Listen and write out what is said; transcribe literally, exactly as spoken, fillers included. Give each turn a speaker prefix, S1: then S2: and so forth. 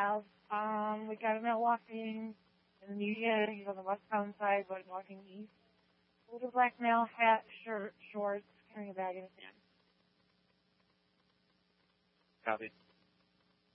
S1: have, um, we got a male walking in the median. He's on the westbound side, but walking east. Older black male, hat, shirt, shorts, carrying a bag in his hand.
S2: Copy.